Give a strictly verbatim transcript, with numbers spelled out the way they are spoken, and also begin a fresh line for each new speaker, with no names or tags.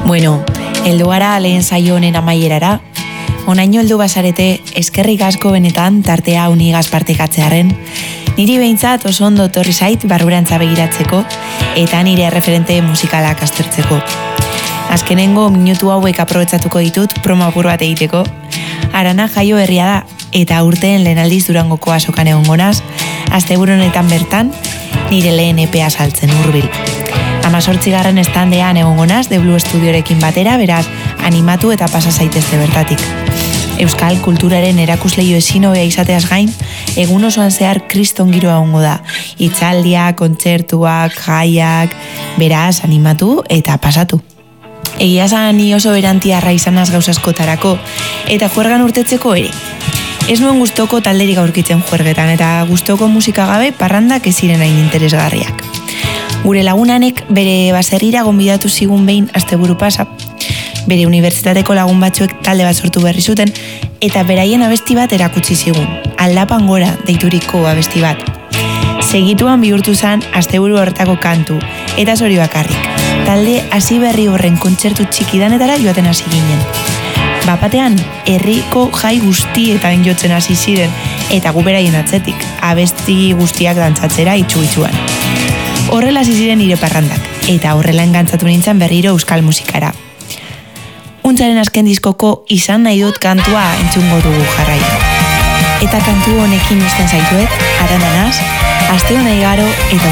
Bueno, heldu gara lehen saio honen amaierara. Onaino heldu bazarete, eskerrik asko benetan tartea unigaz partekatzearen. Niri behintzat oso ondo torri zait barrurantza begiratzeko eta nire referente musikalak aztertzeko. Azkenengo minutu hauek aprobetxatuko ditut promo apur bat egiteko. Arana jaio herria da eta urteen lehen aldiz Durangoko azokan egongo naz, asteburu honetan bertan nire lehen E P A saltzen hurbil. Amazortzigarren estandean egongo naz The Blue Studiorekin batera, beraz animatu eta pasa zaitezte bertatik. Euskal kulturaren erakusleio ezin hobea izateaz gain, egun osoan zehar kriston giroa egongo da. Hitzaldiak, kontzertuak, jaiak, beraz animatu eta pasatu. Egia zan ni oso berantiarra izanaz gauzaskotarako eta juergan urtetzeko ere. Ez nuen gustoko talderik aurkitzen juergetan eta gustoko musika gabe parrandak ez ziren hain interesgarriak. Gure lagunanek bere baserrira gonbidatu zigun behin asteburu pasa. Bere unibertsitateko lagun batzuek talde bat sortu berri zuten eta beraien abesti bat erakutsi zigun. Aldapan gora deituriko abesti bat. Segituan bihurtu zen asteburu horretako kantu eta zori bakarrik. Talde hasi berri horren kontzertu txikidanetara joaten hasi ginen. Bapatean, herriko jai guztietan jotzen hasi ziren eta gu beraien atzetik, abesti guztiak dantzatzera itxu-itxuan. Horrela hasi ziren nire parrandak, eta horrela engantzatu nintzen berriro euskal musikara. Untzaren azken diskoko izan nahi dut kantua entzungo dugu jarrai. Eta kantu honekin usten zaituet, Arananaz, aste honai garo eta